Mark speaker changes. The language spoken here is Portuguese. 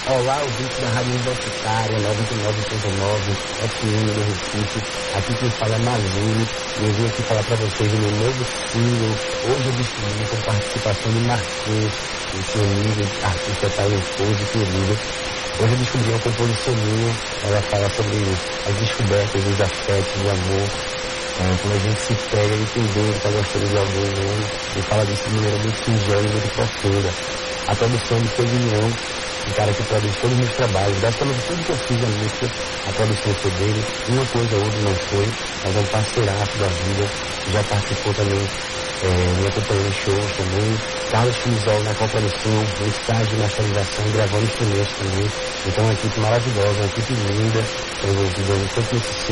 Speaker 1: Olá, ouvinte da Rádio Universitária 99.9 FM do Recife. Aqui quem fala é Mazuri e eu vim aqui falar para vocês do meu novo single. Hoje eu descobri com participação de Marquinhos, esse amigo, artista talentoso e querido. Hoje eu descobri uma composição minha, ela fala sobre as descobertas dos afetos, do amor, quando a gente se pega e tem dor, tá gostando de alguém mesmo, e fala disso de maneira muito singela e muito profunda. A produção de Pedro Leão, um cara que produz todos os meus trabalhos, basicamente tudo que eu fiz na música, a produção foi dele, uma coisa ou outra não foi, mas é um parceiraço da vida, já participou também, me acompanhou em shows também, Carlos Filizol na coprodução, no estágio de masterização, gravando instrumentos também, então uma equipe maravilhosa, uma equipe linda, envolvida tanto nesse